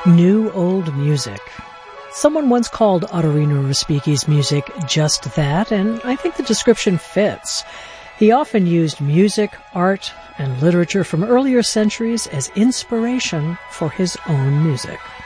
New old music. Someone once called Ottorino Respighi's music just that, and I think the description fits. He often used music, art, and literature from earlier centuries as inspiration for his own music.